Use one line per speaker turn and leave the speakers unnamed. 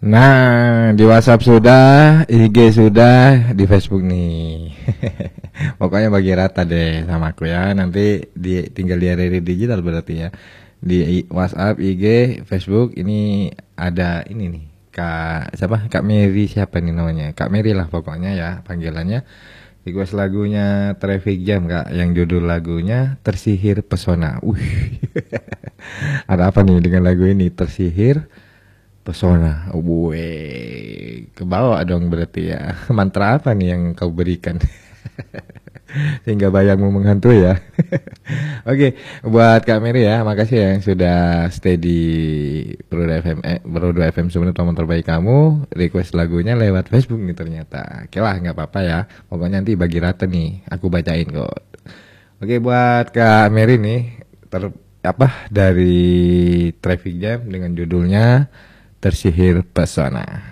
Nah, di WhatsApp sudah, IG sudah, di Facebook nih. Pokoknya bagi rata deh sama aku ya. Nanti tinggal di area digital berarti ya. Di WhatsApp, IG, Facebook ini ada ini nih. Kak siapa? Kak Mary siapa nih namanya? Kak Mary lah pokoknya ya panggilannya. Request lagunya Traffic Jam Kak, yang judul lagunya Tersihir Pesona. Ada apa nih dengan lagu ini? Tersihir Pesona. Kebawa dong berarti ya. Mantra apa nih yang kau berikan? Sehingga bayangmu menghantui ya. Oke, buat Kak Mary ya, makasih ya yang sudah stay di Brodo FM sebenarnya teman terbaik kamu. Request lagunya lewat Facebook nih ternyata. Oke lah, nggak apa-apa ya. Pokoknya nanti bagi rata nih, aku bacain kok. Oke, buat Kak Mary nih, dari Traffic Jam dengan judulnya Tersihir Pesona.